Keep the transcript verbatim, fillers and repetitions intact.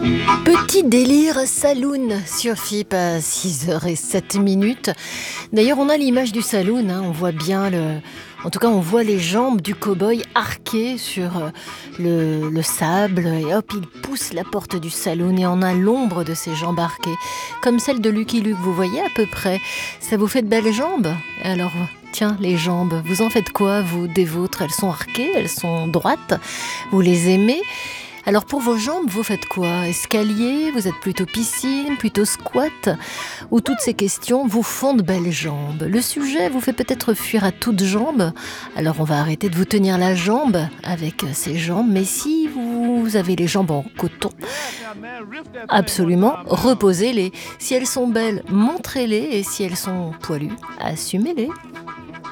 Petit délire saloon sur F I P à six heures zéro sept minutes. D'ailleurs, on a l'image du saloon, hein, on voit bien le... En tout cas, on voit les jambes du cow-boy arquées sur le, le sable et hop, il pousse la porte du saloon et on a l'ombre de ses jambes arquées, comme celle de Lucky Luke, vous voyez à peu près. Ça vous fait de belles jambes? Alors, tiens, les jambes, vous en faites quoi, vous, des vôtres? Elles sont arquées, elles sont droites, vous les aimez? Alors pour vos jambes, vous faites quoi? Escalier? Vous êtes plutôt piscine? Plutôt squat? Ou toutes ces questions vous font de belles jambes? Le sujet vous fait peut-être fuir à toutes jambes. Alors on va arrêter de vous tenir la jambe avec ces jambes. Mais si vous avez les jambes en coton, absolument, reposez-les. Si elles sont belles, montrez-les. Et si elles sont poilues, assumez-les.